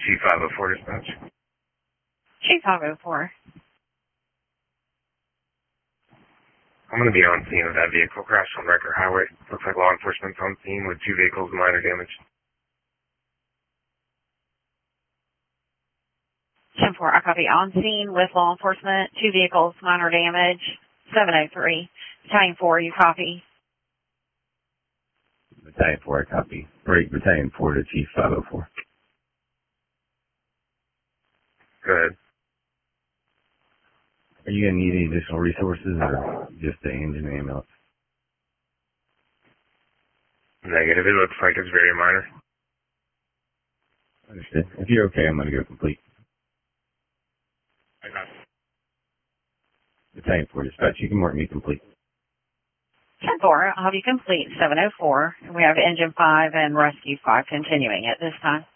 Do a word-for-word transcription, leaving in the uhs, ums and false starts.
Chief five oh four dispatch. Chief five oh four. I'm going to be on scene of that vehicle crash on Riker Highway. Looks like law enforcement's on scene with two vehicles with minor damage. ten four, I copy. On scene with law enforcement, two vehicles, minor damage. seven oh three. Battalion four, you copy. Battalion four, I copy. Break Battalion four to Chief five oh four. Go ahead. Are you going to need any additional resources or just the engine and ambulance? Negative. It looks like it's very minor. Understood. If you're okay, I'm going to go complete. I got it. Battalion four dispatch, you can mark me complete. ten four, I'll have you complete seven oh four. We have engine five and rescue five continuing at this time.